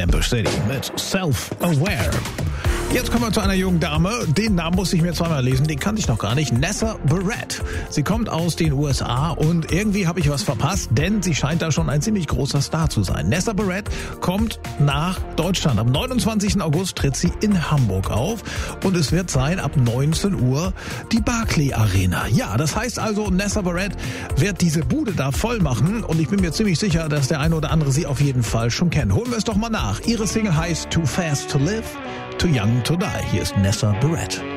Campus City mit Self-Aware. Jetzt kommen wir zu einer jungen Dame. Den Namen musste ich mir zweimal lesen, den kannte ich noch gar nicht. Nessa Barrett. Sie kommt aus den USA und irgendwie habe ich was verpasst, denn sie scheint da schon ein ziemlich großer Star zu sein. Nessa Barrett kommt nach Deutschland. Am 29. August tritt sie in Hamburg auf und es wird sein ab 19 Uhr die Barclay Arena. Ja, das heißt also, Nessa Barrett wird diese Bude da voll machen und ich bin mir ziemlich sicher, dass der eine oder andere sie auf jeden Fall schon kennt. Holen wir es doch mal nach. Ihre Single heißt Too Fast to Live, Too Young to Die. Hier ist Nessa Barrett.